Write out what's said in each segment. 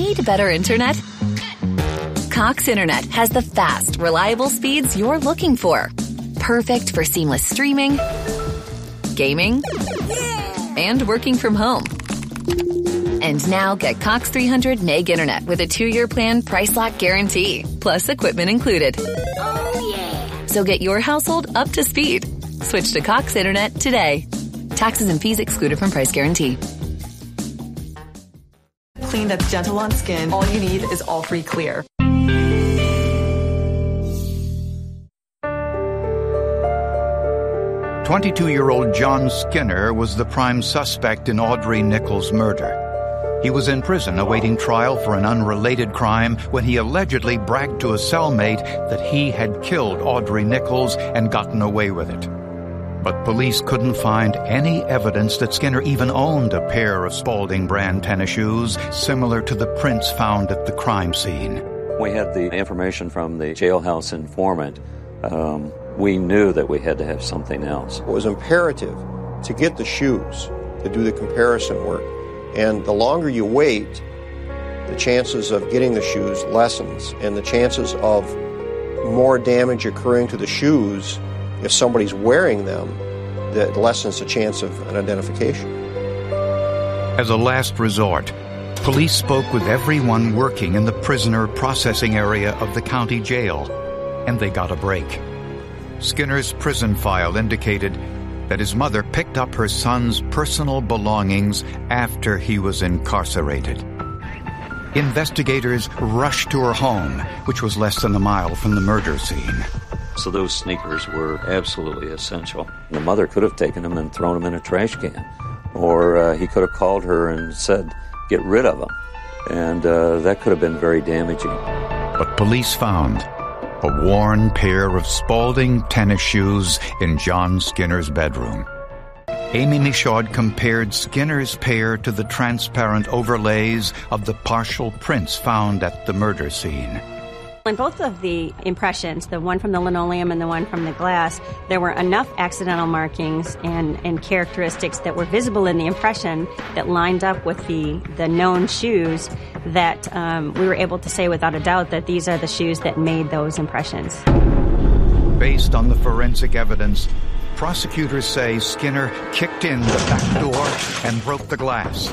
Need better internet? Cox Internet has the fast, reliable speeds you're looking for. Perfect for seamless streaming, gaming, and working from home. And now get Cox 300 meg internet with a 2-year plan price lock guarantee, plus equipment included. Oh, yeah. So get your household up to speed. Switch to Cox Internet today. Taxes and fees excluded from price guarantee. Clean that's gentle on skin. All you need is All Free Clear. 22-year-old John Skinner was the prime suspect in Audrey Nichols' murder. He was in prison awaiting trial for an unrelated crime when he allegedly bragged to a cellmate that he had killed Audrey Nichols and gotten away with it. But police couldn't find any evidence that Skinner even owned a pair of Spalding brand tennis shoes similar to the prints found at the crime scene. We had the information from the jailhouse informant. We knew that we had to have something else. It was imperative to get the shoes, to do the comparison work. And the longer you wait, the chances of getting the shoes lessens, and the chances of more damage occurring to the shoes if somebody's wearing them, that lessens the chance of an identification. As a last resort, police spoke with everyone working in the prisoner processing area of the county jail, and they got a break. Skinner's prison file indicated that his mother picked up her son's personal belongings after he was incarcerated. Investigators rushed to her home, which was less than a mile from the murder scene. So those sneakers were absolutely essential. The mother could have taken them and thrown them in a trash can. Or he could have called her and said, get rid of them. And that could have been very damaging. But police found a worn pair of Spalding tennis shoes in John Skinner's bedroom. Amy Michaud compared Skinner's pair to the transparent overlays of the partial prints found at the murder scene. In both of the impressions, the one from the linoleum and the one from the glass, there were enough accidental markings and characteristics that were visible in the impression that lined up with the known shoes that we were able to say without a doubt that these are the shoes that made those impressions. Based on the forensic evidence, prosecutors say Skinner kicked in the back door and broke the glass.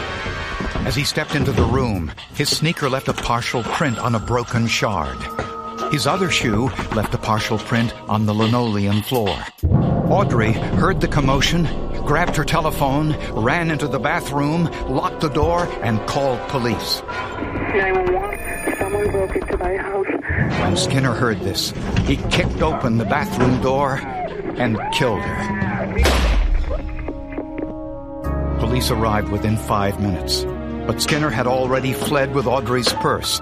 As he stepped into the room, his sneaker left a partial print on a broken shard. His other shoe left a partial print on the linoleum floor. Audrey heard the commotion, grabbed her telephone, ran into the bathroom, locked the door, and called police. 911, someone broke into my house. When Skinner heard this, he kicked open the bathroom door and killed her. Police arrived within 5 minutes. But Skinner had already fled with Audrey's purse.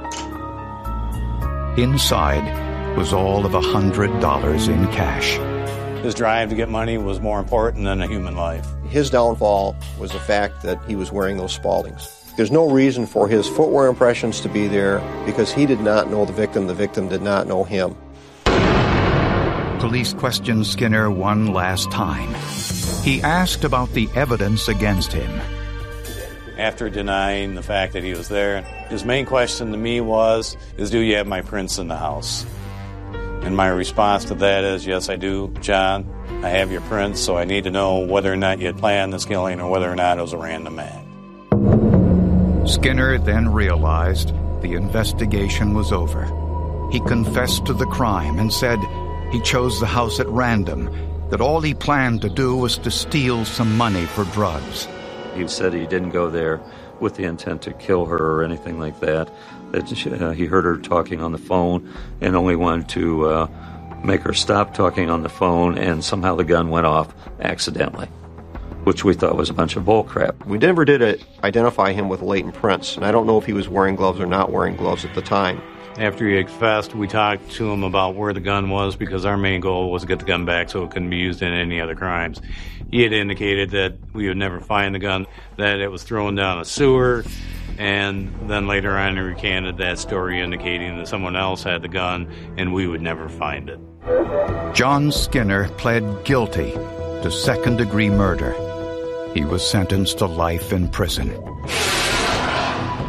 Inside was all of $100 in cash. His drive to get money was more important than a human life. His downfall was the fact that he was wearing those Spaldings. There's no reason for his footwear impressions to be there because he did not know the victim did not know him. Police questioned Skinner one last time. He asked about the evidence against him. After denying the fact that he was there, his main question to me was, do you have my prints in the house? And my response to that is, yes, I do, John. I have your prints, so I need to know whether or not you had planned this killing or whether or not it was a random act. Skinner then realized the investigation was over. He confessed to the crime and said he chose the house at random, that all he planned to do was to steal some money for drugs. He said he didn't go there with the intent to kill her or anything like that, that he heard her talking on the phone and only wanted to make her stop talking on the phone, and somehow the gun went off accidentally, which we thought was a bunch of bull crap. We never did identify him with latent prints, and I don't know if he was wearing gloves or not wearing gloves at the time. After he confessed, we talked to him about where the gun was because our main goal was to get the gun back so it couldn't be used in any other crimes. He had indicated that we would never find the gun, that it was thrown down a sewer, and then later on he recanted that story indicating that someone else had the gun and we would never find it. John Skinner pled guilty to second-degree murder. He was sentenced to life in prison.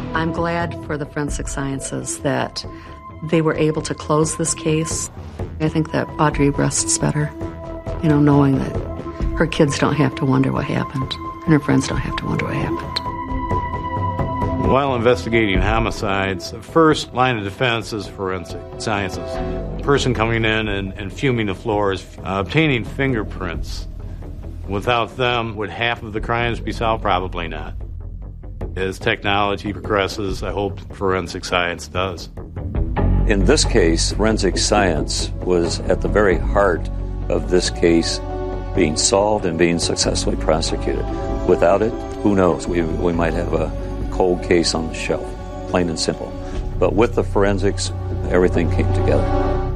I'm glad for the forensic sciences that they were able to close this case. I think that Audrey rests better, knowing that her kids don't have to wonder what happened, and her friends don't have to wonder what happened. While investigating homicides, the first line of defense is forensic sciences. The person coming in and fuming the floors, obtaining fingerprints. Without them, would half of the crimes be solved? Probably not. As technology progresses, I hope forensic science does. In this case, forensic science was at the very heart of this case being solved and being successfully prosecuted. Without it, who knows? We might have a cold case on the shelf, plain and simple. But with the forensics, everything came together.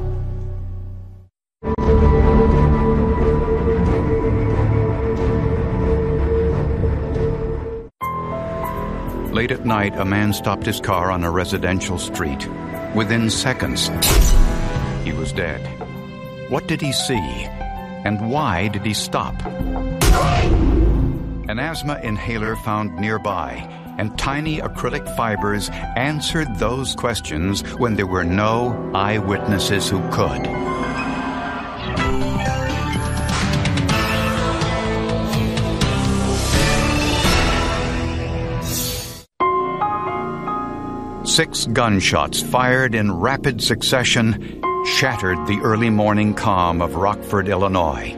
Late at night, a man stopped his car on a residential street. Within seconds, he was dead. What did he see? And why did he stop? An asthma inhaler found nearby, and tiny acrylic fibers answered those questions when there were no eyewitnesses who could. Six gunshots fired in rapid succession shattered the early morning calm of Rockford, Illinois.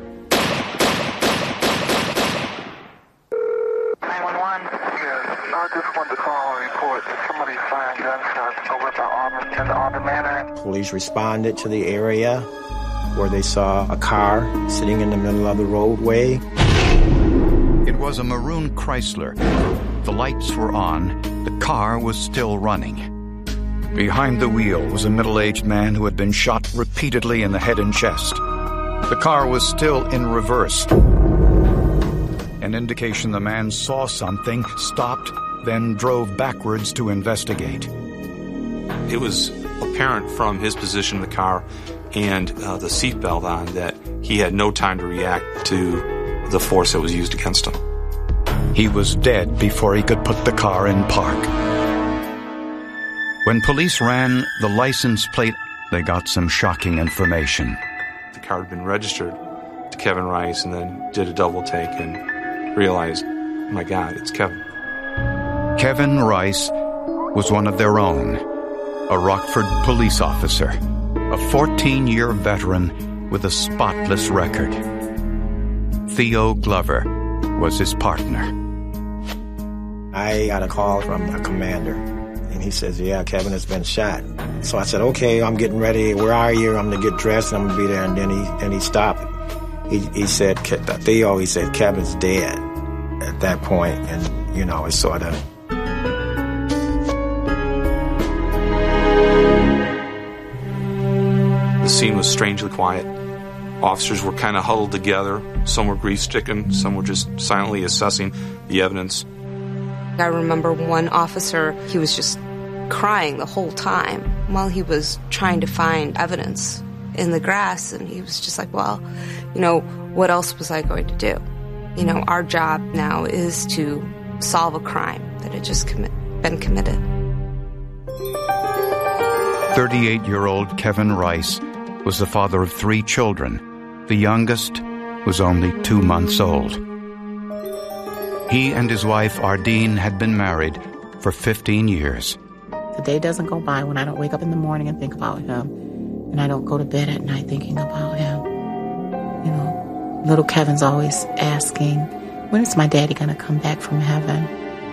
911. I just want to call and report that somebody firing gunshots over by Auburn in the Auburn Manor. Police responded to the area where they saw a car sitting in the middle of the roadway. It was a maroon Chrysler. The lights were on. The car was still running. Behind the wheel was a middle-aged man who had been shot repeatedly in the head and chest. The car was still in reverse. An indication the man saw something, stopped, then drove backwards to investigate. It was apparent from his position in the car and the seatbelt on that he had no time to react to the force that was used against him. He was dead before he could put the car in park. When police ran the license plate, they got some shocking information. The car had been registered to Kevin Rice and then did a double take and realized, oh my God, it's Kevin. Kevin Rice was one of their own, a Rockford police officer, a 14-year veteran with a spotless record. Theo Glover was his partner. I got a call from the commander, and he says, yeah, Kevin has been shot. So I said, okay, I'm getting ready. Where are you? I'm going to get dressed, and I'm going to be there. And then he stopped. He said, Theo, he said, Kevin's dead at that point. And, it's sort of... The scene was strangely quiet. Officers were kind of huddled together. Some were grief-stricken. Some were just silently assessing the evidence. I remember one officer, he was just crying the whole time while he was trying to find evidence in the grass. And he was just like, well, what else was I going to do? Our job now is to solve a crime that had just been committed. 38-year-old Kevin Rice was the father of 3 children. The youngest was only 2 months old. He and his wife, Ardeen, had been married for 15 years. The day doesn't go by when I don't wake up in the morning and think about him, and I don't go to bed at night thinking about him. Little Kevin's always asking, when is my daddy going to come back from heaven?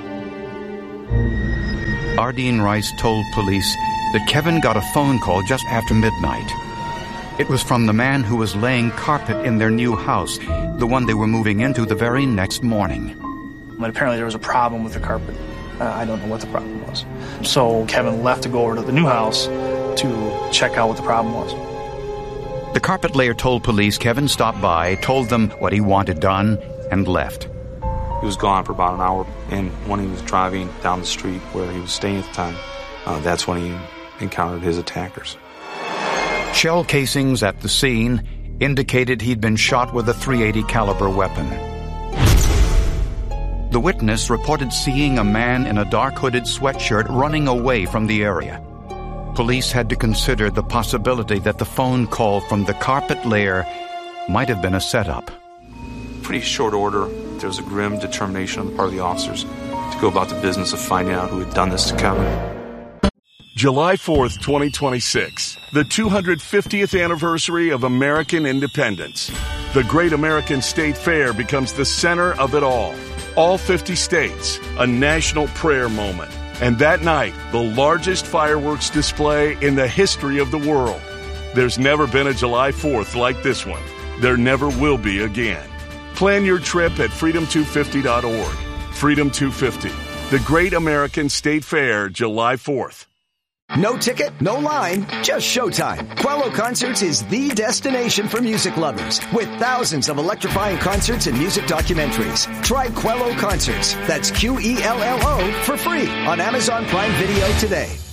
Ardeen Rice told police that Kevin got a phone call just after midnight. It was from the man who was laying carpet in their new house, the one they were moving into the very next morning. But apparently there was a problem with the carpet. I don't know what the problem was. So Kevin left to go over to the new house to check out what the problem was. The carpet layer told police Kevin stopped by, told them what he wanted done, and left. He was gone for about an hour, and when he was driving down the street where he was staying at the time, that's when he encountered his attackers. Shell casings at the scene indicated he'd been shot with a .380 caliber weapon. The witness reported seeing a man in a dark hooded sweatshirt running away from the area. Police had to consider the possibility that the phone call from the carpet layer might have been a setup. Pretty short order, there was a grim determination on the part of the officers to go about the business of finding out who had done this to Kevin. July 4th, 2026, the 250th anniversary of American independence. The Great American State Fair becomes the center of it all. All 50 states, a national prayer moment. And that night, the largest fireworks display in the history of the world. There's never been a July 4th like this one. There never will be again. Plan your trip at freedom250.org. Freedom 250, the Great American State Fair, July 4th. No ticket, no line, just showtime. Quello Concerts is the destination for music lovers with thousands of electrifying concerts and music documentaries. Try Quello Concerts, that's Quello, for free on Amazon Prime Video today.